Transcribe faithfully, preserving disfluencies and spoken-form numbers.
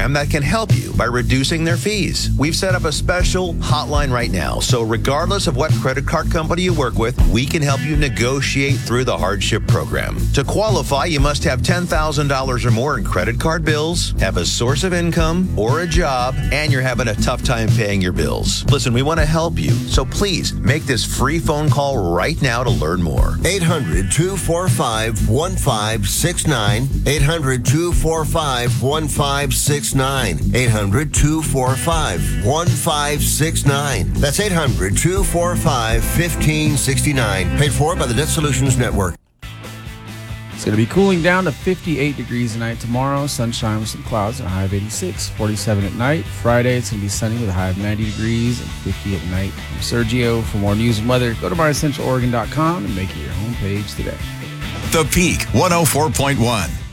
program that can help you by reducing their fees. We've set up a special hotline right now, so regardless of what credit card company you work with, we can help you negotiate through the hardship program. To qualify, you must have ten thousand dollars or more in credit card bills, have a source of income or a job, and you're having a tough time paying your bills. Listen, we want to help you, so please make this free phone call right now to learn more. eight hundred, two four five, one five six nine. eight hundred, two four five, one five six nine. eight hundred, two four five, one five six nine. That's eight hundred, two four five, one five six nine. Paid for by the Debt Solutions Network. It's going to be cooling down to fifty-eight degrees tonight. Tomorrow, sunshine with some clouds and a high of eighty-six, forty-seven at night. Friday, it's going to be sunny with a high of ninety degrees and fifty at night. I'm Sergio. For more news and weather, go to my central oregon dot com and make it your homepage today. The Peak one oh four point one.